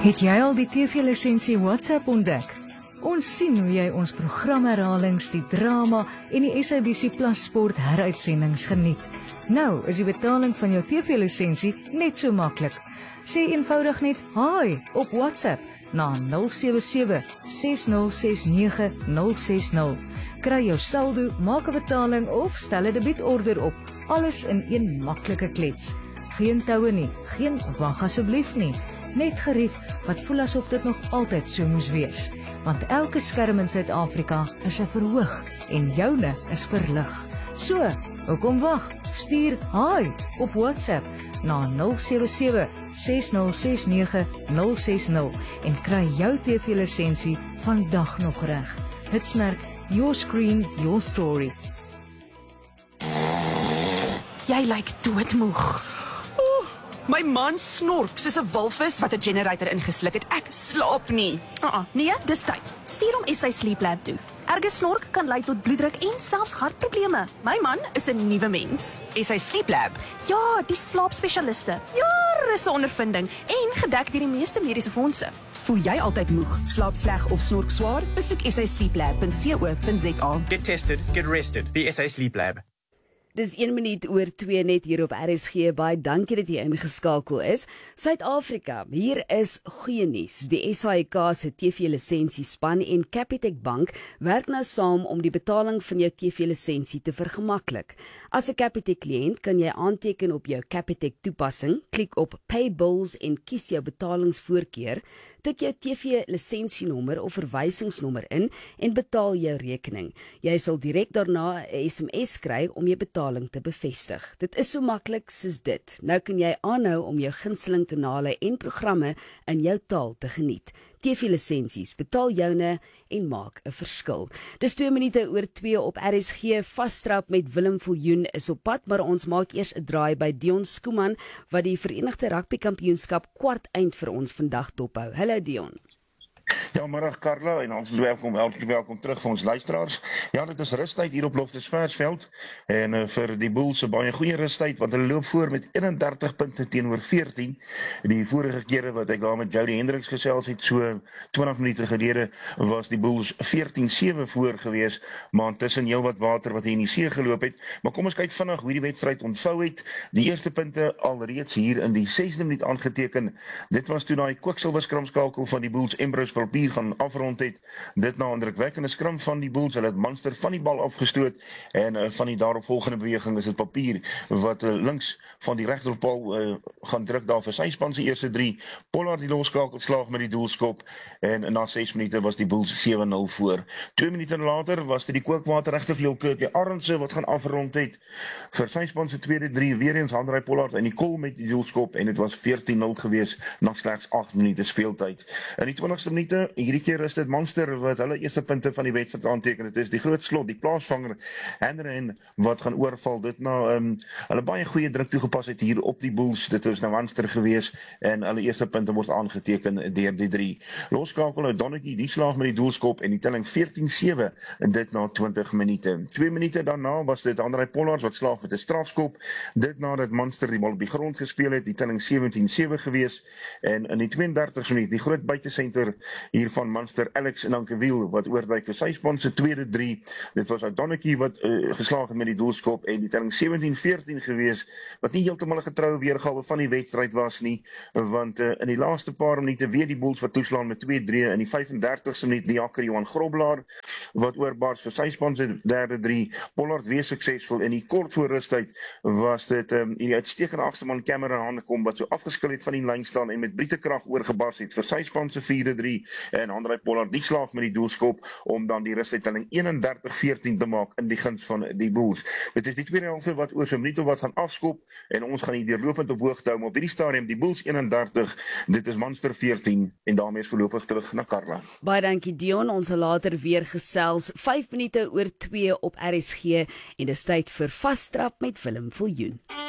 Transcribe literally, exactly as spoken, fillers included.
Het jy al die T V-lisensie WhatsApp ontdek? Ons sien hoe jy ons programherhalings, die drama en die S A B C Plus Sport heruitsendings geniet. Nou is die betaling van jou T V-lisensie net so maklik. Sê eenvoudig net hi op WhatsApp na nul sewe sewe, ses nul ses nege, nul ses nul. Kry jou saldo, maak 'n betaling of stel 'n debietorder op. Alles in een maklike klets. Geen toue nie, geen wag asseblief nie. Net gerief wat voel asof dit nog altyd so moes wees. Want elke skerm in Suid-Afrika is 'n verhoog en joune is verlig. So, hoekom wag? Stuur hi op WhatsApp na nul sewe sewe, ses nul ses nege, nul ses nul en kry jou T V-lisensie vandag nog reg. Hitsmerk Your Screen, Your Story. Jy lyk doodmoeg. Oh, my man snork soos 'n walvis wat 'n generator ingesluk het. Ek slaap nie. Uh -uh, nee, dis tyd. Stuur hom S A Sleep Lab toe. Erge snork kan lei tot bloeddruk en selfs hartprobleme. My man is 'n nuwe mens. Is hy Sleep Lab? Ja, die slaapspesialiste. Jare se ondervinding en gedek deur die meeste mediese fondse. Voel jy altyd moeg, slaap sleg of snork swaar? Besoek s a sleep lab punt co punt z a. Get tested, get rested. The S A Sleep Lab. Dis een minuut oor twee net hier op R S G. Baie dankie dat jy ingeskakel is. Suid-Afrika, hier is goeie nuus. Die S A I K se T V-lisensiespan en Capitec Bank werk nou saam om die betaling van jou T V-lisensie te vergemaklik. As 'n Capitec kliënt kan jy aanteken op jou Capitec toepassing, klik op Pay Bills en kies jou betalingsvoorkeur. Tik jou T V-lisensienommer of verwysingsnommer in en betaal jou rekening. Jy sal direk daarna 'n S M S kry om jou betaling te bevestig. Dit is so maklik soos dit. Nou kan jy aanhou om jou gunsteling kanale en programme in jou taal te geniet. T V-lisensies, betaal joune en maak 'n verskil. Dis twee minute oor twee op R S G. Vasstrap met Willem Viljoen is op pad, maar ons maak eers 'n draai by Dion Skuman wat die Verenigde Rugby Kampioenskap kwart eind vir ons vandag dophou. Hallo Dion. Ja, middag Carla en ons welkom, welkom, welkom terug vir ons luisteraars. Ja, dit is rustyd hier op Loftusversveld en uh, vir die Bulls 'n baie goeie rustyd want hulle loop voor met eenendertig punte teenoor veertien. Die vorige kere wat ek daar met Jody Hendricks gesels het, so twintig minute gelede, was die Bulls veertien sewe voor gewees, maar intussen heel wat water wat hier in die see geloop het. Maar kom ons kyk vinnig hoe die wedstryd ontvou het. Die eerste punte alreeds hier in die sesde minuut aangeteken. Dit was toe daai kwiksilwer skramskakel van die Bulls Ambrose Papier gaan afrond het. Dit na 'n indrukwekkende skram van die Bulls. Hulle het Munster van die bal afgestoot en uh, van die daaropvolgende beweging is dit Papier wat uh, links van die regterpaal uh, gaan druk daar vir sy span se eerste drie. Pollard die loskakel slaag met die doelskop en na ses minute was die Bulls sewe nul voor. Twee minute later was dit die kookwater regtervleuel Curtly Arendse wat gaan afrond het vir sy span se tweede drie. Weer eens Handrey Pollard en Nicole met die doelskop en dit was veertien nul gewees na slegs agt minute speeltyd. In die twintigste minute, hierdie keer is dit Munster wat hulle eerste punte van die wedstryd aanteken. Dit is die groot slot, die plaasvanger Henry wat gaan oorval. Dit na um, hulle baie goeie druk toegepas het hier op die Bulls. Dit is nou Munster gewees en hulle eerste punte word aangeteken deur die drie. Loskakel O'Donoghue die slaag met die doelskop en die telling veertien sewe en dit na twintig minute. Twee minute daarna was dit Handrey Pollard wat slaag met 'n strafskop. Dit nadat Munster die bal op die grond gespeel het, die telling sewentien sewe gewees en in die twee en dertigste minuut die groot buitesenter hier van Munster, Alex Nankewiel, wat oorwyk vir sy span se tweede drie. Dit was O'Donoghue wat uh, geslaag het met die doelskop en die telling sewentien veertien gewees, wat nie heeltemal 'n getroue weergawe van die wedstryd was nie, want uh, in die laaste paar minute weer die Bulls wat toeslaan met twee drie in die vyf en dertigste minuut die Jakker Johan Groblaar wat oorbars vir sy span se derde drie. Pollard weer suksesvol en die kort voor rustyd was dit um, die uitstekende agterman Cameron Hanekom wat so afgeskil het van die lyn staan en met brietekrag oorgebars het vir sy span se vierde drie. En Handrey Pollard die slaag met die doelskop om dan die rustydtelling eenendertig veertien te maak in die guns van die Bulls. Dit is die tweede helfte wat oor so 'n minuut of wat gaan afskop en ons gaan hier deurlopend op hoogte hou, maar op hierdie stadium die Bulls eenendertig, dit is Munster veertien en daarmee is voorlopig terug na Carla. Baie dankie Dion, ons sal later weer gesels. vyf minute oor twee op R S G en dis tyd vir Vasstrap met Willem Viljoen.